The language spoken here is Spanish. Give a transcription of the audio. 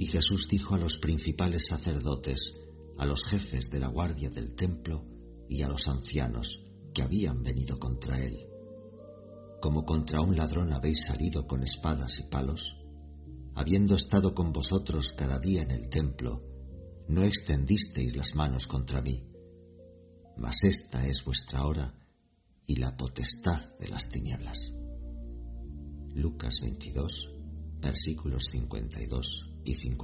Jesús dijo a los principales sacerdotes, a los jefes de la guardia del templo y a los ancianos que habían venido contra él: ¿como contra un ladrón habéis salido con espadas y palos? Habiendo estado con vosotros cada día en el templo, no extendisteis las manos contra mí. Mas esta es vuestra hora y la potestad de las tinieblas. Lucas 22, versículos 52 y 53.